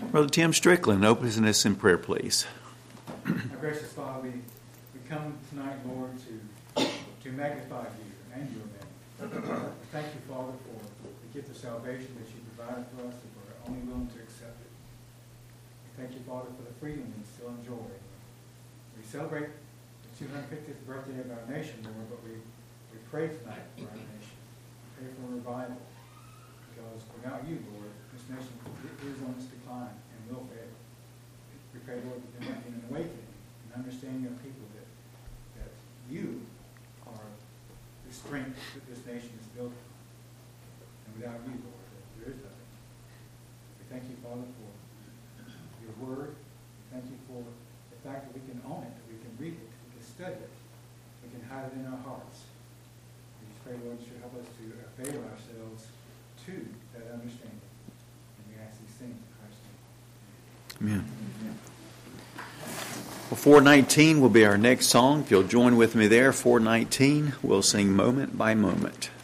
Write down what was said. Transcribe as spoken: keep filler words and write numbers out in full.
Brother Tim Strickland, open us in prayer, please. Our gracious Father, we, we come tonight, Lord, to to magnify you and your name. Thank you, Father, for the gift of salvation that you provided for us, and we're only willing to accept it. We thank you, Father, for the freedom we still enjoy. We celebrate the two hundred fiftieth birthday of our nation, Lord, but we, we pray tonight for our nation. We pray for a revival, because without you, Lord, this nation is on its decline and will fail. We pray, Lord, that there might be an awakening, an understanding of people that, that you are the strength that this nation is built on. And without you, Lord, there is nothing. We thank you, Father, for your word. We thank you for the fact that we can own it, that we can read it, we can study it, we can hide it in our hearts. We just pray, Lord, that you help us to avail ourselves to that understanding. And we ask these things in Christ's name. Amen. Well, four nineteen will be our next song. If you'll join with me there, four nineteen, we'll sing Moment by Moment.